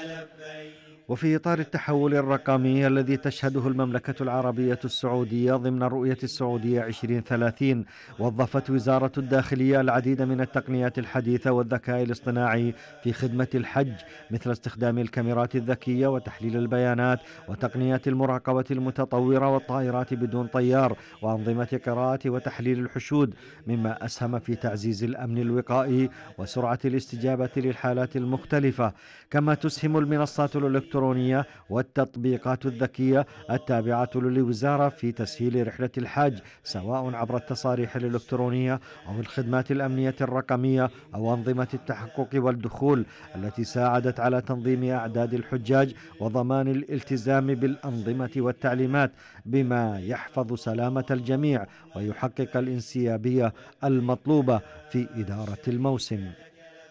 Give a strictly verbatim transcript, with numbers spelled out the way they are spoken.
وفي إطار التحول الرقمي الذي تشهده المملكة العربية السعودية ضمن الرؤية السعودية عشرين ثلاثين، وظفت وزارة الداخلية العديد من التقنيات الحديثة والذكاء الاصطناعي في خدمة الحج، مثل استخدام الكاميرات الذكية وتحليل البيانات وتقنيات المراقبة المتطورة والطائرات بدون طيار وأنظمة قراءة وتحليل الحشود، مما أسهم في تعزيز الأمن الوقائي وسرعة الاستجابة للحالات المختلفة. كما تسهم المنصات الإلكترونية والتطبيقات الذكية التابعة للوزارة في تسهيل رحلة الحاج، سواء عبر التصاريح الإلكترونية أو الخدمات الأمنية الرقمية أو أنظمة التحقق والدخول، التي ساعدت على تنظيم أعداد الحجاج وضمان الالتزام بالأنظمة والتعليمات، بما يحفظ سلامة الجميع ويحقق الانسيابية المطلوبة في إدارة الموسم.